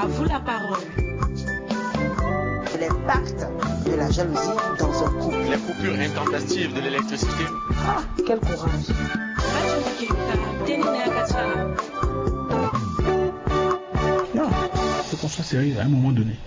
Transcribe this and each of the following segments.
À vous la parole. L'impact de la jalousie dans un couple. Les coupures intempestives de l'électricité. Ah, quel courage. Non, il faut qu'on soit sérieux à un moment donné.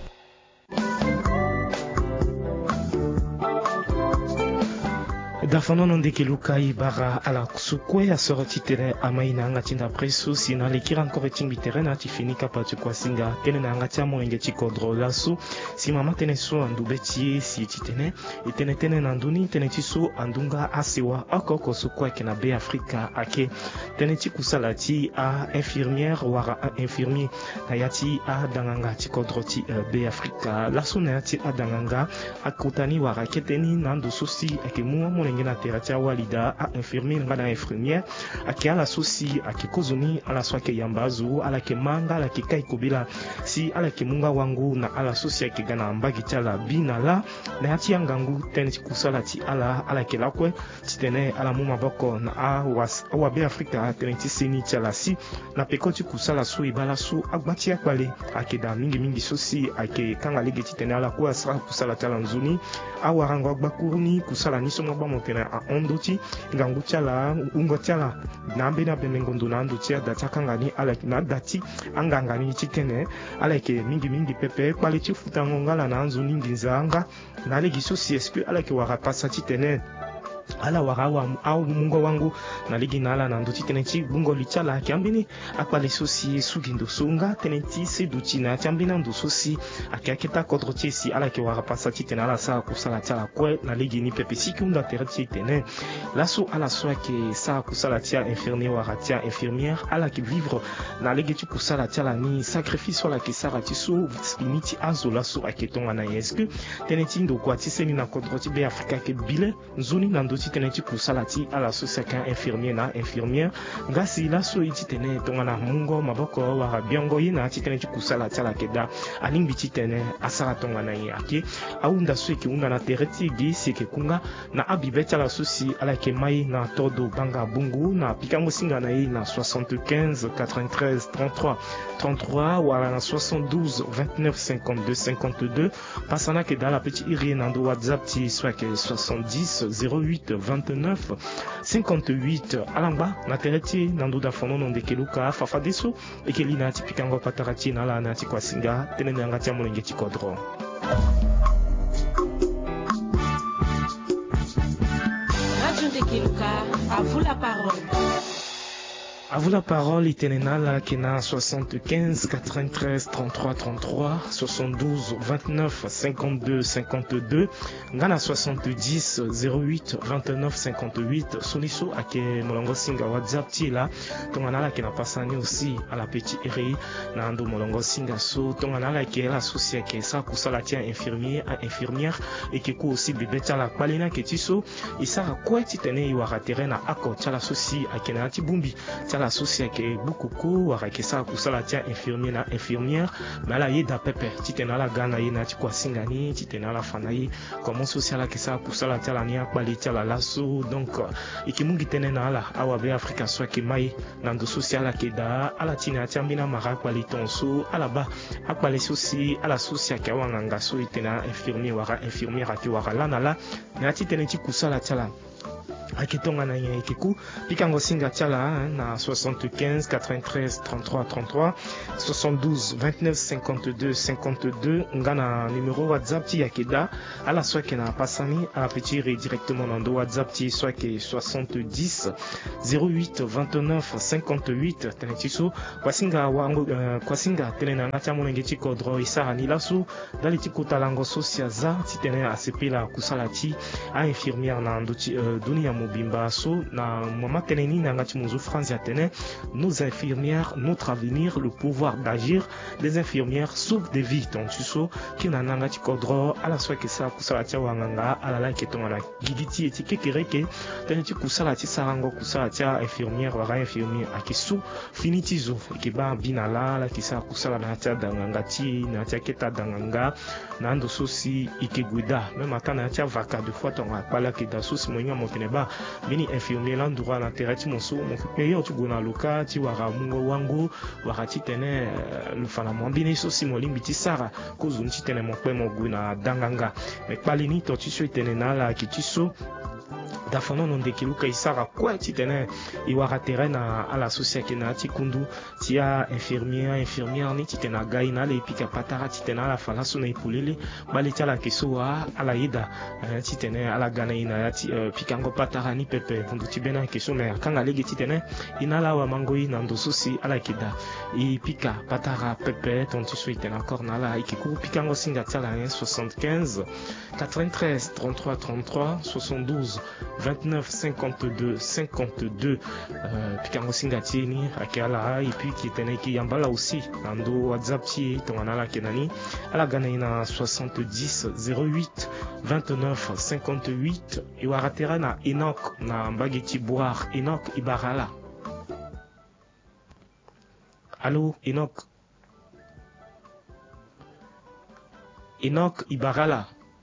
Dafano ndeke lukai bara ala kusukwe asoroti tere amaina angati na presu sina lekira encore timbi terena tifini kapatu kwa singa tene na angati amo engeti kodro lasu si mama tene so andubeti si titene itene tene na nduni tene tiso andunga asewa akoko sukwa kena be Afrika ake tene tikusalati a infirmière wara a infirmier na yati a danganga tikodroti be Afrika lasu na yati a danganga akutani wara keteni nandu susi ake muwa ngena teratia walida a infirmier ngana infirmière ake ala sosi ake kozuni ala swake yambazu ala ke manga ala ke kai kobila si ala ke munga wangu na ala sosi ake gana mbagi tala bina la na hati yangangu tene kusala ti ala ke lakwe titene ala muma boko na awa be Afrika tene tiseni tala si na pekoti kusala su ibala su agbati akwale ake da mingi sosi ake kanga lege titene ala kwa sa kusala tala nzuni awa rango agbakuruni kusala niso mwa tena a ondoti ngangu chala ungo chala nambe na bemengondo na ndotia datakangani ala na dati angangani chitene ala ke mingi pepe kwaliti futango ngala na nzu ningi nzanga na legiso si esque ala ke warapasa chitene ala warawa au mungo wangu na ligi na ala na nduti tenenti bungo lichala kiambini akwale sosi sugindo sunga tenenti seduti na tiambina ndo sosi akiaketa kodrotie si ala ke warapasa titena ala sa kusala tala kwe na ligi ni pepe sikunda tereti tene laso ala so ke sa kusala tia infirmier waratia infirmière ala ke vivre na ligi tu kusala tala ni sacrifice wala ke sara tiso spiniti azo laso aketonga na yeske tenenti ndo kwa tiseni na kodrotie be Afrika ke bile nzuni na si teneti kusalati ala sosaka infirmier na infirmière ngasi la so iti tene tongana mungo maboko wara biongo yina ti teneti kusalati ala keda alimbi ti tene asara tongana yi ake aunda so ke una na tereti gi sike kunga na abibeti ala sosi ala ke mai na todo banga bungu na pikango singa na yi na 75 93 33 wala na 72 29 52 52 pasana ke da la petit iri na do WhatsApp ti soit ke 70 08 29 58 alamba na tereti nando da fono non de keluka fafa deso ekelina tipikango patarati na la na tikwa singa tenene ngati amolenge tikodro. Radio de Keluka, à vous la parole. À vous la parole, itenenala kena 75 93 33 33 72 29 52 52 ngana 70 08 29 58 soniso ake molongo singa WhatsApp tila tonganala kena pasani aussi à la petite eri na ndo molongo singa so tonganala ke la socia ke sa kusala tia infirmier à infirmière et ke ko aussi bébé tala kwalina ke tiso isara kwa titene iwara terena ako tala soci akena tibumbi la socia ke bukuku warake sa kusala tia infirmier na infirmière mais la yeda pepe titena la gana yina tikwa singani titena la fanayi comment social ke sa kusala tia la nia qualité la lasso donc ikimungi tenena ala awa be Afrika so ke mai nando social ke da ala tina tiambina mara qualité so ala ba akwale soci ala socia ke wanganga so itena infirmier wara infirmière ki wara lana la na titena tikusala tia la aketonga na yekeku pikango singa tala na 75 93 33 33 72 29 52 52 ngana numéro WhatsApp ti yakeda ala soit que na pasani ala petit directement dans WhatsApp ti soit que 70 08 29 58 tenetiso kwasinga wango kwasinga tenena ngata monenge ti kodro isara ni lasu dali ti kotalango socia za ti tenena asepela kusalati a infirmière na ndoti dunia mobimba so na mama teneni na ngati muzu France ya tene nos infirmières notre avenir le pouvoir d'agir les infirmières sauvent des vies donc tu so ki na ngati kodro ala so ke sa kusala tia wanganga ala la ketonga na gigiti etike kereke tene ti kusala ti sarango kusala tia infirmière wara infirmière akisu finitizo ke ba binala la ki sa kusala na tia danganga ti na tia keta danganga na ndo sosi ike guida même atana tia vaka de fois tonga pala ke da sosi monya motene ba mini infirmier landura na terati moso mokupeyo tugona luka ti wara mungo wango wara titene lufana mwambini so simolimbi ti sara kozuni titene mokpe moguna danganga mekpalini to tiso itene na la kitiso dafono non de kiluka isara kwa titene iwara terena ala sosia kena tikundu tia infirmière ni titena gaina le pika patara titena la falaso na ipulele bali tala kesoa ala ida titene ala gana ina pikango patara ni pepe kundu tibena keso me kanga lege titene inala wa mangoi na ndosusi ala kida i pika patara pepe tontiso itena kornala ikiku pikango singa tala 75 93 33 33 72 29 52 52 pikango singati ni akiala et puis qui tenait qui yambala aussi ando WhatsApp ti tongana la kenani ala gana ina 70 08 29 58 iwaratera na Enoch na mbageti boire Enoch Ibarala. Allô Enoch Ibarala.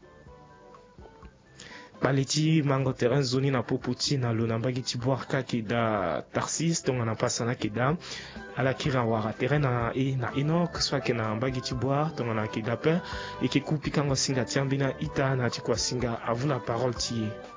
Baleti mango terrain zoni na popoti na lo na mbageti boire kaki da Tarsis tonga na pasana kida ala kira wara terrain na Enoch soit que na mbageti boire tonga na kida pe et que kupi kango singa tiambina ita na tikwa singa avuna parole tie.